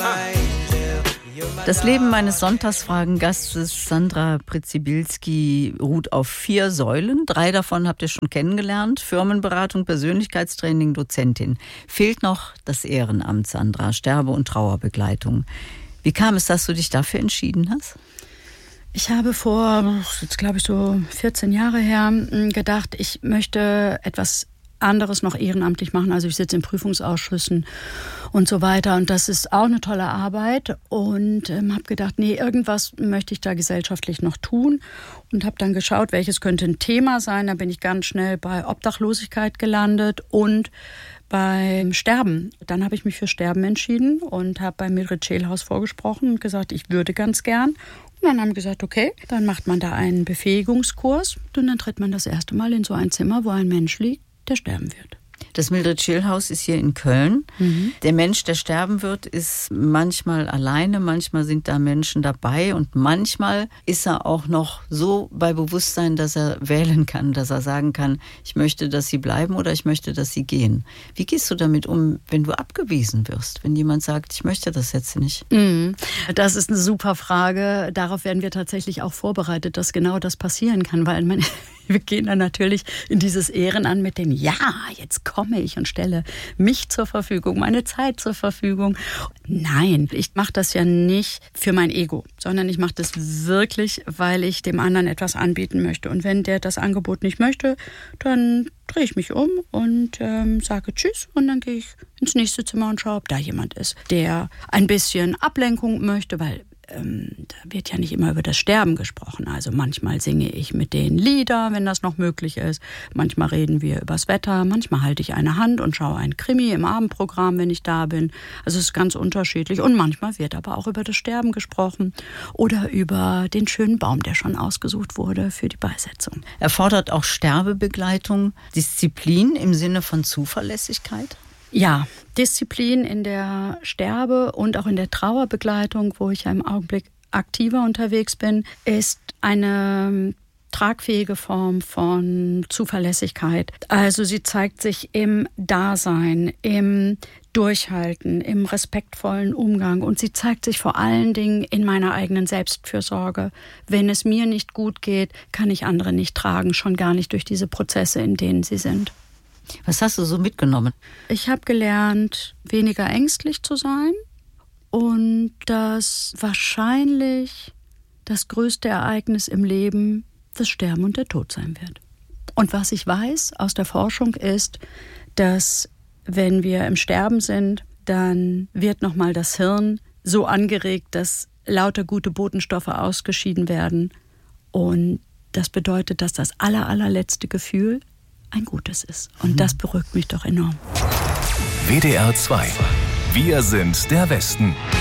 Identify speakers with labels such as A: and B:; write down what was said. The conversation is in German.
A: Das Leben meines Sonntagsfragen-Gastes Sandra Przybilski ruht auf 4 Säulen. 3 davon habt ihr schon kennengelernt. Firmenberatung, Persönlichkeitstraining, Dozentin. Fehlt noch das Ehrenamt, Sandra, Sterbe- und Trauerbegleitung. Wie kam es, dass du dich dafür entschieden hast?
B: Ich habe vor, jetzt glaube ich so 14 Jahre her, gedacht, ich möchte etwas anderes noch ehrenamtlich machen. Also ich sitze in Prüfungsausschüssen und so weiter. Und das ist auch eine tolle Arbeit. Und habe gedacht, nee, irgendwas möchte ich da gesellschaftlich noch tun. Und habe dann geschaut, welches könnte ein Thema sein. Da bin ich ganz schnell bei Obdachlosigkeit gelandet und beim Sterben. Dann habe ich mich für Sterben entschieden und habe bei Mildred Schälhaus vorgesprochen und gesagt, ich würde ganz gern. Und dann haben wir gesagt, okay, dann macht man da einen Befähigungskurs und dann tritt man das erste Mal in so ein Zimmer, wo ein Mensch liegt, der sterben wird.
A: Das Mildred Schälhaus ist hier in Köln. Der Mensch, der sterben wird, ist manchmal alleine, manchmal sind da Menschen dabei und manchmal ist er auch noch so bei Bewusstsein, dass er wählen kann, dass er sagen kann, ich möchte, dass sie bleiben oder ich möchte, dass sie gehen. Wie gehst du damit um, wenn du abgewiesen wirst, wenn jemand sagt, ich möchte das jetzt nicht?
B: Das ist eine super Frage. Darauf werden wir tatsächlich auch vorbereitet, dass genau das passieren kann, weil wir gehen dann natürlich in dieses Ehrenamt mit dem, ja, jetzt komme ich und stelle mich zur Verfügung, meine Zeit zur Verfügung. Nein, ich mache das ja nicht für mein Ego, sondern ich mache das wirklich, weil ich dem anderen etwas anbieten möchte. Und wenn der das Angebot nicht möchte, dann drehe ich mich um und sage Tschüss und dann gehe ich ins nächste Zimmer und schaue, ob da jemand ist, der ein bisschen Ablenkung möchte, weil da wird ja nicht immer über das Sterben gesprochen. Also manchmal singe ich mit denen Lieder, wenn das noch möglich ist. Manchmal reden wir übers Wetter. Manchmal halte ich eine Hand und schaue ein Krimi im Abendprogramm, wenn ich da bin. Also es ist ganz unterschiedlich. Und manchmal wird aber auch über das Sterben gesprochen oder über den schönen Baum, der schon ausgesucht wurde für die Beisetzung.
A: Erfordert auch Sterbebegleitung Disziplin im Sinne von Zuverlässigkeit?
B: Ja, Disziplin in der Sterbe- und auch in der Trauerbegleitung, wo ich ja im Augenblick aktiver unterwegs bin, ist eine tragfähige Form von Zuverlässigkeit. Also sie zeigt sich im Dasein, im Durchhalten, im respektvollen Umgang und sie zeigt sich vor allen Dingen in meiner eigenen Selbstfürsorge. Wenn es mir nicht gut geht, kann ich andere nicht tragen, schon gar nicht durch diese Prozesse, in denen sie sind.
A: Was hast du so mitgenommen?
B: Ich habe gelernt, weniger ängstlich zu sein und dass wahrscheinlich das größte Ereignis im Leben das Sterben und der Tod sein wird. Und was ich weiß aus der Forschung ist, dass wenn wir im Sterben sind, dann wird nochmal das Hirn so angeregt, dass lauter gute Botenstoffe ausgeschieden werden. Und das bedeutet, dass das allerletzte Gefühl ein gutes ist. Und das beruhigt mich doch enorm.
C: WDR 2. Wir sind der Westen.